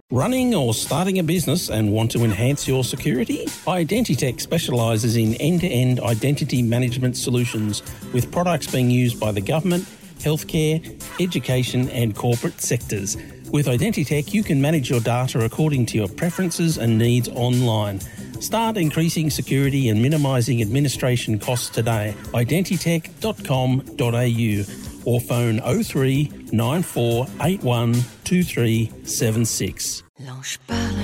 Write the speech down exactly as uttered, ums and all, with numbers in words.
Running or starting a business and want to enhance your security? Identitech specialises in end-to-end identity management solutions with products being used by the government, healthcare, education and corporate sectors. With Identitech, you can manage your data according to your preferences and needs online. Start increasing security and minimising administration costs today. identitech dot com dot a u or phone oh three nine four eight one two three seven six. L'ange parle,